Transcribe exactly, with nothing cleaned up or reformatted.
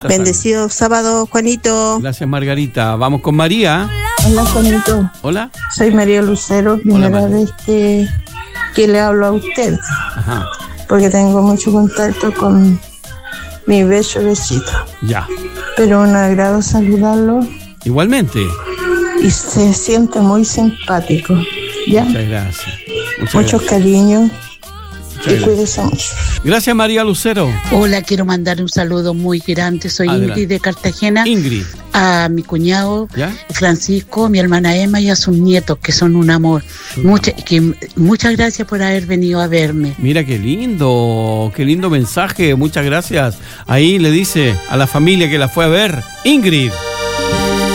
Bendecido sábado, Juanito. Gracias, Margarita. Vamos con María. Hola, Juanito. Hola. Soy María Lucero, primera Hola, vez que, que le hablo a usted. Ajá. Porque tengo mucho contacto con mi bello besito. Ya. Pero un agrado saludarlo. Igualmente. Y se siente muy simpático. ¿Ya? Muchas gracias. Muchas Muchos gracias. cariños. Muchas Y gracias. cuídese mucho. Gracias, María Lucero. Hola, quiero mandar un saludo muy grande. Soy Adelante. Ingrid de Cartagena. Ingrid. A mi cuñado ¿Ya? Francisco, mi hermana Emma y a sus nietos, que son un amor. Un Mucha, que, muchas gracias por haber venido a verme. Mira qué lindo, qué lindo mensaje. Muchas gracias. Ahí le dice a la familia que la fue a ver, Ingrid.